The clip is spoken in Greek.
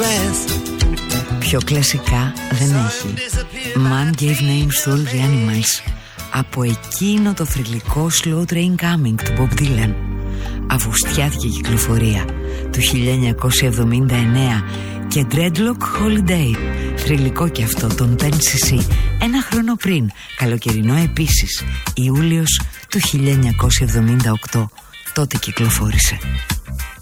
Πιο κλασικά δεν έχει. Man gave names to all the animals. Από εκείνο το θρυλικό Slow Train Coming του Bob Dylan. Αυγουστιάτικη κυκλοφορία του 1979 και Dreadlock Holiday. Θρυλικό και αυτό των 10cc. Ένα χρόνο πριν, καλοκαιρινό επίσης, Ιούλιος του 1978. Τότε κυκλοφόρησε.